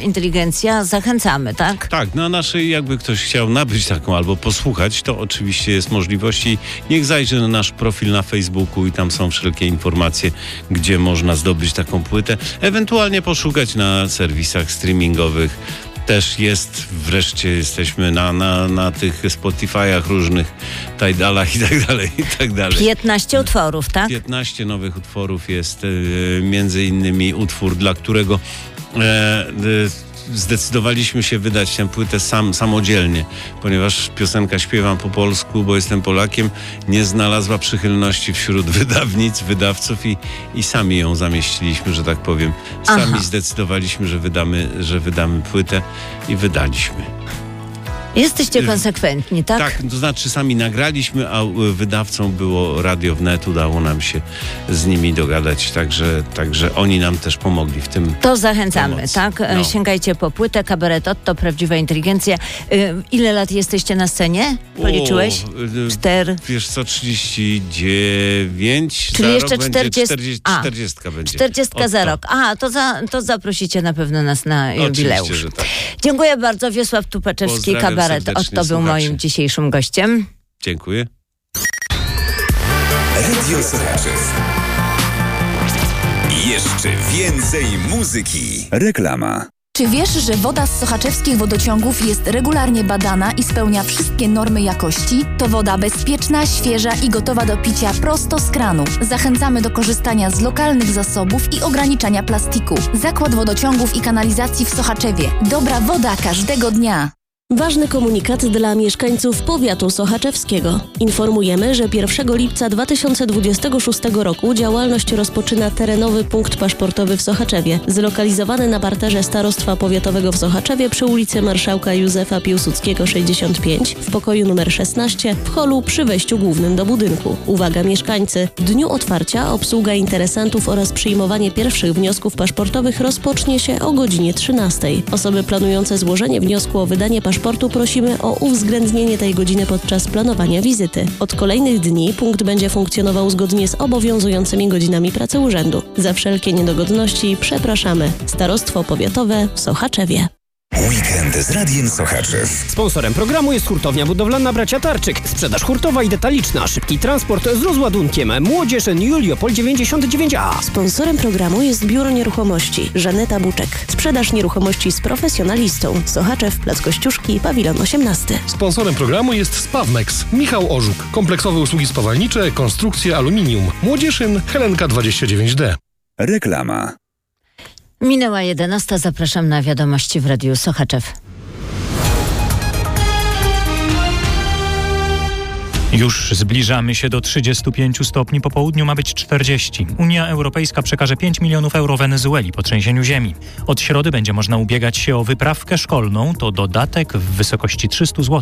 Inteligencja, zachęcamy, tak? Tak, na naszej, jakby ktoś chciał nabyć taką albo posłuchać, to oczywiście jest możliwość i niech zajrzy na nasz profil na Facebooku i tam są wszelkie informacje, gdzie można zdobyć taką płytę. Ewentualnie poszukać na serwisach streamingowych. Też jest, wreszcie jesteśmy na tych Spotify'ach różnych, Tidalach i tak dalej. 15 utworów, tak? 15 nowych utworów jest, między innymi utwór, dla którego zdecydowaliśmy się wydać tę płytę samodzielnie, ponieważ piosenka Śpiewam po polsku, bo jestem Polakiem, nie znalazła przychylności wśród wydawców i sami ją zamieściliśmy, że tak powiem. Sami zdecydowaliśmy, że wydamy płytę i wydaliśmy. Jesteście konsekwentni, tak? Tak, to znaczy sami nagraliśmy, a wydawcą było Radio Wnet. Udało nam się z nimi dogadać, także oni nam też pomogli w tym. To zachęcamy, pomocy. tak? No. Sięgajcie po płytę Kabaret Otto, Prawdziwa Inteligencja. Ile lat jesteście na scenie? Policzyłeś? 4. Wiesz co, 39. Czyli jeszcze 40 będzie. 40 za rok. To zaprosicie na pewno nas na jubileusz. Oczywiście, że tak. Dziękuję bardzo. Wiesław Tupaczewski, Kabaret Otto był moim dzisiejszym gościem. Dziękuję. Radio Sochaczew. Jeszcze więcej muzyki. Reklama. Czy wiesz, że woda z sochaczewskich wodociągów jest regularnie badana i spełnia wszystkie normy jakości? To woda bezpieczna, świeża i gotowa do picia prosto z kranu. Zachęcamy do korzystania z lokalnych zasobów i ograniczania plastiku. Zakład Wodociągów i Kanalizacji w Sochaczewie. Dobra woda każdego dnia. Ważny komunikat dla mieszkańców powiatu sochaczewskiego. Informujemy, że 1 lipca 2026 roku działalność rozpoczyna terenowy punkt paszportowy w Sochaczewie, zlokalizowany na parterze Starostwa Powiatowego w Sochaczewie przy ulicy Marszałka Józefa Piłsudskiego 65 w pokoju numer 16 w holu przy wejściu głównym do budynku. Uwaga mieszkańcy! W dniu otwarcia obsługa interesantów oraz przyjmowanie pierwszych wniosków paszportowych rozpocznie się o godzinie 13. Osoby planujące złożenie wniosku o wydanie paszportu prosimy o uwzględnienie tej godziny podczas planowania wizyty. Od kolejnych dni punkt będzie funkcjonował zgodnie z obowiązującymi godzinami pracy urzędu. Za wszelkie niedogodności przepraszamy. Starostwo Powiatowe w Sochaczewie. Weekend z Radiem Sochaczew. Sponsorem programu jest hurtownia budowlana Bracia Tarczyk. Sprzedaż hurtowa i detaliczna, szybki transport z rozładunkiem. Młodzież Juliopol 99A. Sponsorem programu jest Biuro Nieruchomości Żaneta Buczek. Sprzedaż nieruchomości z profesjonalistą. Sochaczew, Plac Kościuszki, Pawilon 18. Sponsorem programu jest Spawmex. Michał Orzuk. Kompleksowe usługi spawalnicze, konstrukcje, aluminium. Młodzieżyn, Helenka 29D. Reklama. Minęła 11. Zapraszam na wiadomości w Radiu Sochaczew. Już zbliżamy się do 35 stopni, po południu ma być 40. Unia Europejska przekaże 5 milionów euro Wenezueli po trzęsieniu ziemi. Od środy będzie można ubiegać się o wyprawkę szkolną, to dodatek w wysokości 300 zł.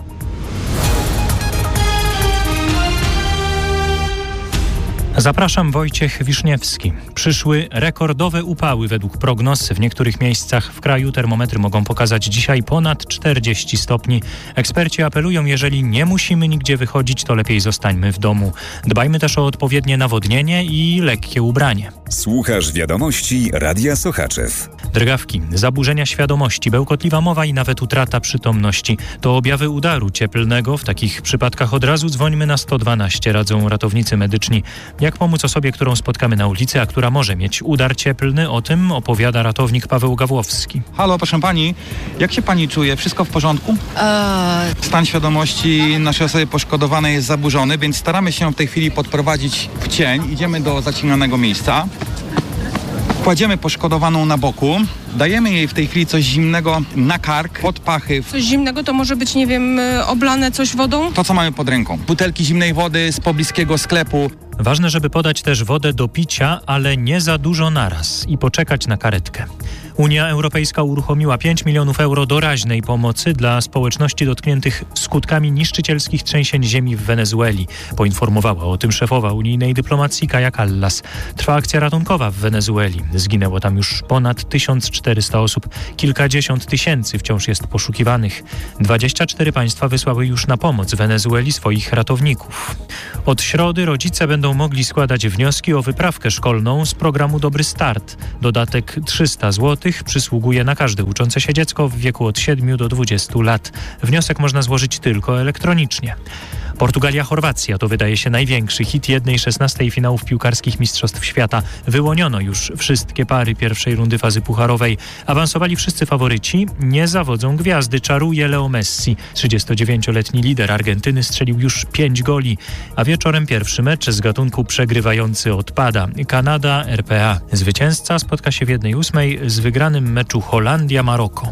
Zapraszam, Wojciech Wiszniewski. Przyszły rekordowe upały według prognoz. W niektórych miejscach w kraju termometry mogą pokazać dzisiaj ponad 40 stopni. Eksperci apelują, jeżeli nie musimy nigdzie wychodzić, to lepiej zostańmy w domu. Dbajmy też o odpowiednie nawodnienie i lekkie ubranie. Słuchasz wiadomości Radia Sochaczew. Drgawki, zaburzenia świadomości, bełkotliwa mowa i nawet utrata przytomności. To objawy udaru cieplnego. W takich przypadkach od razu dzwońmy na 112, radzą ratownicy medyczni. Jak pomóc osobie, którą spotkamy na ulicy, a która może mieć udar cieplny? O tym opowiada ratownik Paweł Gawłowski. Halo, proszę pani, jak się pani czuje? Wszystko w porządku? Stan świadomości naszej osoby poszkodowanej jest zaburzony, więc staramy się w tej chwili podprowadzić w cień. Idziemy do zaciemnionego miejsca. Kładziemy poszkodowaną na boku. Dajemy jej w tej chwili coś zimnego na kark, pod pachy. Coś zimnego to może być, nie wiem, oblane coś wodą? To, co mamy pod ręką. Butelki zimnej wody z pobliskiego sklepu. Ważne, żeby podać też wodę do picia, ale nie za dużo naraz i poczekać na karetkę. Unia Europejska uruchomiła 5 milionów euro doraźnej pomocy dla społeczności dotkniętych skutkami niszczycielskich trzęsień ziemi w Wenezueli. Poinformowała o tym szefowa unijnej dyplomacji Kaja Kallas. Trwa akcja ratunkowa w Wenezueli. Zginęło tam już ponad 1400 osób. Kilkadziesiąt tysięcy wciąż jest poszukiwanych. 24 państwa wysłały już na pomoc Wenezueli swoich ratowników. Od środy rodzice będą mogli składać wnioski o wyprawkę szkolną z programu Dobry Start. Dodatek 300 zł przysługuje na każde uczące się dziecko w wieku od 7 do 20 lat. Wniosek można złożyć tylko elektronicznie. Portugalia-Chorwacja to wydaje się największy hit 1/16 finałów piłkarskich Mistrzostw Świata. Wyłoniono już wszystkie pary pierwszej rundy fazy pucharowej. Awansowali wszyscy faworyci. Nie zawodzą gwiazdy. Czaruje Leo Messi. 39-letni lider Argentyny strzelił już 5 goli. A wieczorem pierwszy mecz z gatunku przegrywający odpada. Kanada-RPA. Zwycięzca spotka się w 1/8 z wygranym meczu Holandia-Maroko.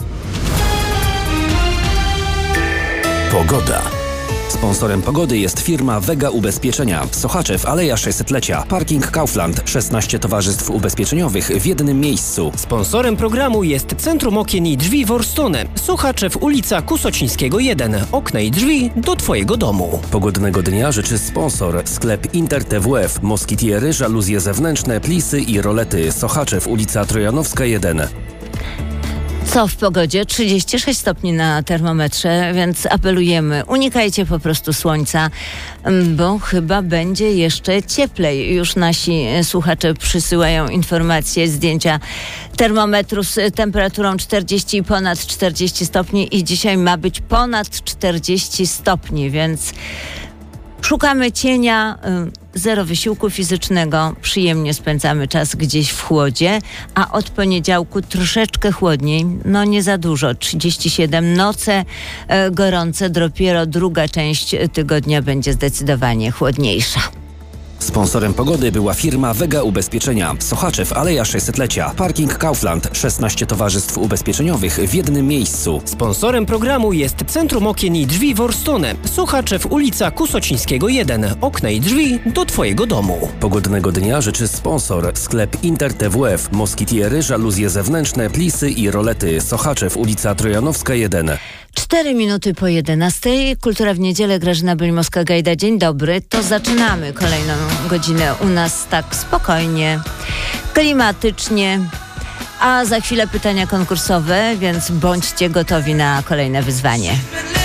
Pogoda. Sponsorem pogody jest firma Vega Ubezpieczenia. Sochaczew, Aleja 600-lecia. Parking Kaufland. 16 towarzystw ubezpieczeniowych w jednym miejscu. Sponsorem programu jest Centrum Okien i Drzwi Worstone. Sochaczew, ulica Kusocińskiego 1. Okna i drzwi do Twojego domu. Pogodnego dnia życzy sponsor. Sklep Inter TWF. Moskitiery, żaluzje zewnętrzne, plisy i rolety. Sochaczew, ulica Trojanowska 1. Co w pogodzie? 36 stopni na termometrze, więc apelujemy, unikajcie po prostu słońca, bo chyba będzie jeszcze cieplej. Już nasi słuchacze przysyłają informacje, zdjęcia termometrów z temperaturą 40 i ponad 40 stopni i dzisiaj ma być ponad 40 stopni, więc szukamy cienia, zero wysiłku fizycznego, przyjemnie spędzamy czas gdzieś w chłodzie, a od poniedziałku troszeczkę chłodniej, no nie za dużo, 37, noce gorące, dopiero druga część tygodnia będzie zdecydowanie chłodniejsza. Sponsorem pogody była firma Vega Ubezpieczenia. Sochaczew, Aleja 600-lecia. Parking Kaufland. 16 towarzystw ubezpieczeniowych w jednym miejscu. Sponsorem programu jest Centrum Okien i Drzwi Worstone. Sochaczew, ulica Kusocińskiego 1. Okna i drzwi do Twojego domu. Pogodnego dnia życzy sponsor. Sklep Inter TWF. Moskitiery, żaluzje zewnętrzne, plisy i rolety. Sochaczew, ulica Trojanowska 1. 4 minuty po 11. Kultura w niedzielę. Grażyna Bylimowska-Gajda. Dzień dobry. To zaczynamy kolejną godzinę u nas tak spokojnie, klimatycznie, a za chwilę pytania konkursowe, więc bądźcie gotowi na kolejne wyzwanie.